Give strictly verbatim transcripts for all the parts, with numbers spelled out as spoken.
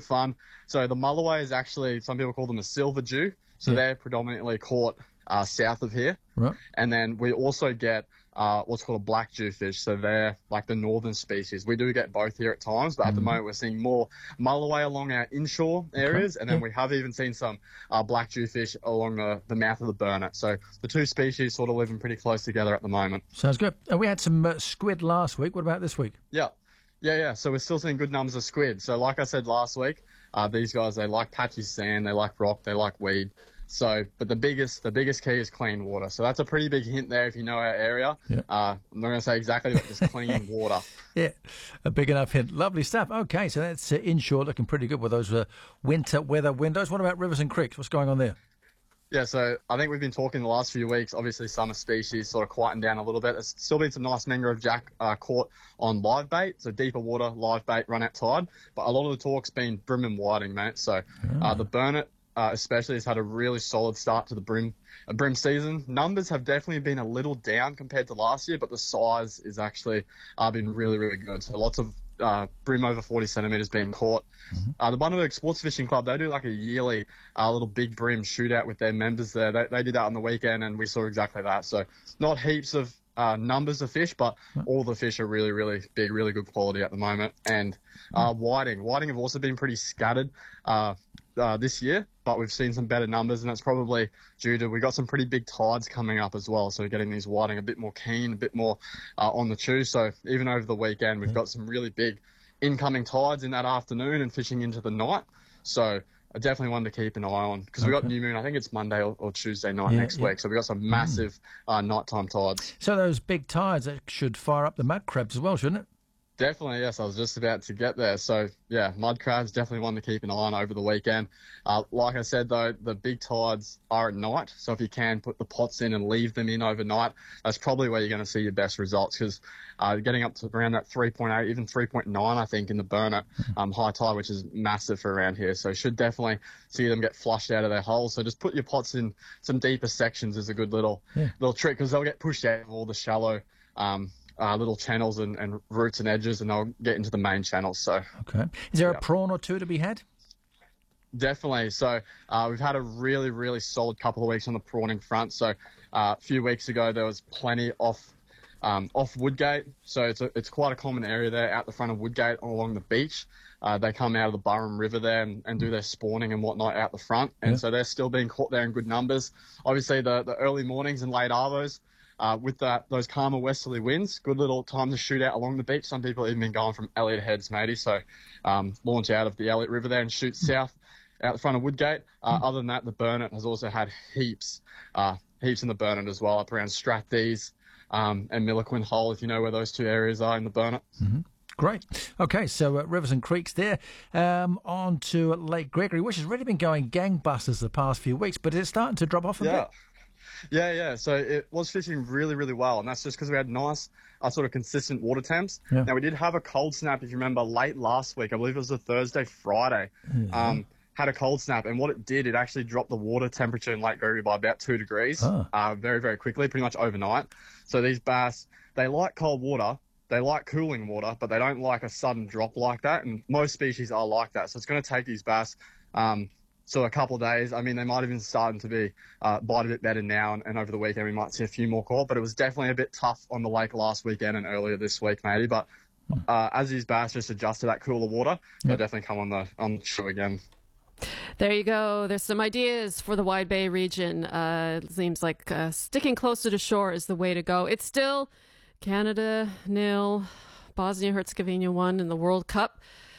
fun. So the mulloway is actually, some people call them a silver Jew. So Yeah. they're predominantly caught uh, south of here. Right. And then we also get uh, what's called a black jewfish. So they're like the northern species. We do get both here at times, but at the moment we're seeing more mulloway along our inshore areas. And then Yeah. we have even seen some uh, black jewfish along the, the mouth of the Burnett. So the two species sort of living pretty close together at the moment. Sounds good. And we had some uh, squid last week. What about this week? Yeah. Yeah, yeah. So we're still seeing good numbers of squid. So like I said last week, uh, these guys, they like patchy sand, they like rock, they like weed. So, but the biggest, the biggest key is clean water. So that's a pretty big hint there if you know our area. Yeah. Uh, I'm not going to say exactly, but just clean water. Yeah, a big enough hint. Lovely stuff. Okay, so that's uh, inshore looking pretty good with those uh, winter weather windows. What about rivers and creeks? What's going on there? Yeah, so I think we've been talking the last few weeks. Obviously, summer species sort of quietened down a little bit. There's still been some nice mangrove jack uh, caught on live bait, so deeper water, live bait, run out tide. But a lot of the talk's been brim and whiting, mate. So uh, the Burnett uh, especially has had a really solid start to the brim uh, brim season. Numbers have definitely been a little down compared to last year, but the size is actually uh, been really, really good. So lots of uh, brim over forty centimetres being caught. Mm-hmm. Uh, the Bundaberg Sports Fishing Club, they do like a yearly uh, little big brim shootout with their members there. They, they did that on the weekend, and we saw exactly that. So not heaps of uh, numbers of fish, but all the fish are really, really big, really good quality at the moment. And uh, whiting. Whiting have also been pretty scattered uh, uh, this year, but we've seen some better numbers, and that's probably due to we got some pretty big tides coming up as well. So getting these whiting a bit more keen, a bit more uh, on the chew. So even over the weekend, we've got some really big incoming tides in that afternoon and fishing into the night. So I definitely one to keep an eye on because we Okay. got new moon. I think it's Monday or, or Tuesday night Yeah, next yeah. week. So we got some massive uh, nighttime tides. So those big tides, that should fire up the mud crabs as well, shouldn't it? Definitely, yes. I was just about to get there. So, yeah, mud crabs, definitely one to keep an eye on over the weekend. Uh, like I said, though, the big tides are at night. So if you can put the pots in and leave them in overnight, that's probably where you're going to see your best results because uh, getting up to around that three point eight, even three point nine, I think, in the Burnett um, high tide, which is massive for around here. So should definitely see them get flushed out of their holes. So just put your pots in some deeper sections is a good little, Yeah. little trick because they'll get pushed out of all the shallow um Uh, little channels and, and roots and edges, and they'll get into the main channels. So Okay. Is there Yeah. a prawn or two to be had? definitely. So uh, we've had a really, really solid couple of weeks on the prawning front. So uh, a few weeks ago there was plenty off um, off Woodgate. So it's a, it's quite a common area there out the front of Woodgate along the beach. Uh, they come out of the Burrum River there and, and do their spawning and whatnot out the front. And Yeah. so they're still being caught there in good numbers. Obviously the, the early mornings and late arvos, Uh, with that, those calmer westerly winds, good little time to shoot out along the beach. Some people even been going from Elliott Heads, matey. So um, launch out of the Elliott River there and shoot south out the front of Woodgate. Uh, other than that, the Burnett has also had heaps, uh, heaps in the Burnett as well, up around Strathdees um, and Milliquin Hole, if you know where those two areas are in the Burnett. Great. Okay, so uh, rivers and creeks there. Um, on to Lake Gregory, which has really been going gangbusters the past few weeks, but it's starting to drop off a Yeah. bit. Yeah, yeah. So it was fishing really, really well, and that's just because we had nice, uh, sort of consistent water temps. Yeah. Now we did have a cold snap, if you remember, late last week. I believe it was a Thursday, Friday. Um, had a cold snap, and what it did, it actually dropped the water temperature in Lake Gregory by about two degrees, Ah. uh, very, very quickly, pretty much overnight. So these bass, they like cold water. They like cooling water, but they don't like a sudden drop like that. And most species are like that. So it's going to take these bass, um, so a couple of days. I mean, they might have been starting to be uh, bite a bit better now, and, and over the weekend we might see a few more caught. But it was definitely a bit tough on the lake last weekend and earlier this week, maybe. But uh, as these bass just adjust to that cooler water, they'll definitely come on the on the show again. There you go. There's some ideas for the Wide Bay region. Uh, it seems like uh, sticking closer to shore is the way to go. It's still Canada nil, Bosnia-Herzegovina one in the World Cup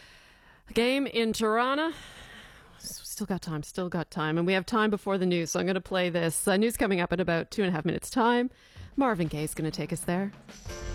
game in Tirana. Still got time, still got time. And we have time before the news, so I'm going to play this. Uh, news coming up in about two and a half minutes' time. Marvin Gaye is going to take us there.